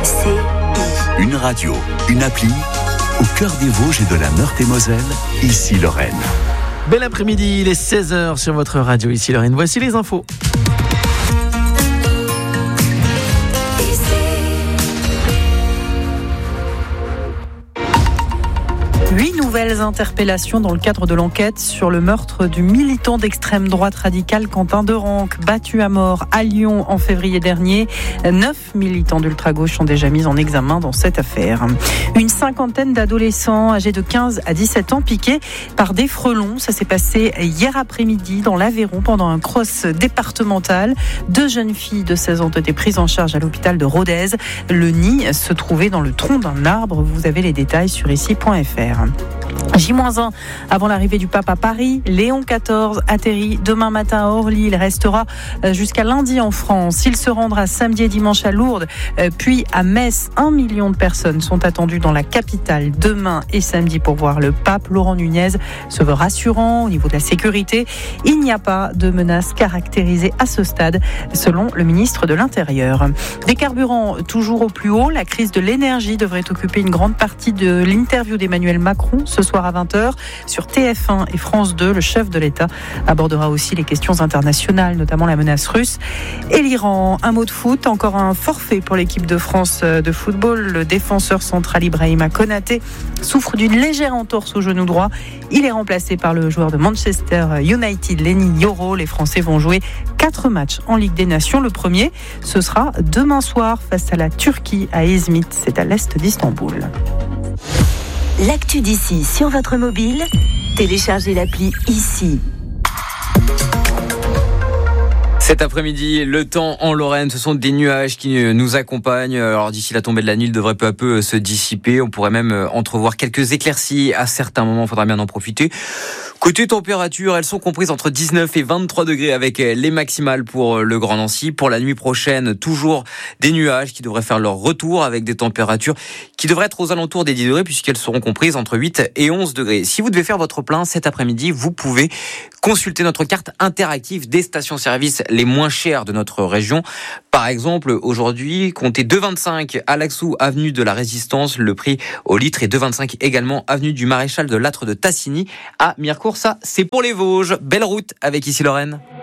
Une radio, une appli, au cœur des Vosges et de la Meurthe-et-Moselle, ici Lorraine. Bel après-midi, il est 16h sur votre radio, ici Lorraine. Voici les infos. Huit nouvelles interpellations dans le cadre de l'enquête sur le meurtre du militant d'extrême droite radicale Quentin Derenque, battu à mort à Lyon en février dernier. 9 militants d'ultra-gauche sont déjà mis en examen dans cette affaire. Une cinquantaine d'adolescents âgés de 15 à 17 ans piqués par des frelons. Ça s'est passé hier après-midi dans l'Aveyron pendant un cross départemental. 2 jeunes filles de 16 ans ont été prises en charge à l'hôpital de Rodez. Le nid se trouvait dans le tronc d'un arbre. Vous avez les détails sur ici.fr. J-1 avant l'arrivée du pape à Paris. Léon XIV atterrit demain matin à Orly. Il restera jusqu'à lundi en France. Il se rendra samedi et dimanche à Lourdes, puis à Metz. 1 million de personnes sont attendues dans la capitale demain et samedi pour voir le pape. Laurent Nunez se veut rassurant au niveau de la sécurité. Il n'y a pas de menace caractérisée à ce stade, selon le ministre de l'Intérieur. Des carburants toujours au plus haut. La crise de l'énergie devrait occuper une grande partie de l'interview d'Emmanuel Macron ce soir à 20h sur TF1 et France 2. Le chef de l'État abordera aussi les questions internationales, notamment la menace russe et l'Iran. Un mot de foot, encore un forfait pour l'équipe de France de football. Le défenseur central Ibrahima Konaté souffre d'une légère entorse au genou droit. Il est remplacé par le joueur de Manchester United, Lenny Yoro. Les Français vont jouer 4 matchs en Ligue des Nations. Le premier, ce sera demain soir face à la Turquie à Izmit. C'est à l'est d'Istanbul. L'actu d'ici sur votre mobile, téléchargez l'appli ici. Cet après-midi, le temps en Lorraine, ce sont des nuages qui nous accompagnent. Alors d'ici la tombée de la nuit, il devrait peu à peu se dissiper. On pourrait même entrevoir quelques éclaircies à certains moments, il faudra bien en profiter. Côté température, elles sont comprises entre 19 et 23 degrés avec les maximales pour le Grand Nancy. Pour la nuit prochaine, toujours des nuages qui devraient faire leur retour avec des températures qui devraient être aux alentours des 10 degrés puisqu'elles seront comprises entre 8 et 11 degrés. Si vous devez faire votre plein cet après-midi, vous pouvez consulter notre carte interactive des stations-service les moins chères de notre région. Par exemple, aujourd'hui, comptez 2,25 à Laxou, avenue de la Résistance, le prix au litre, et 2,25 également avenue du Maréchal de Lattre de Tassigny à Mirecourt. Ça, c'est pour les Vosges. Belle route avec ici Lorraine.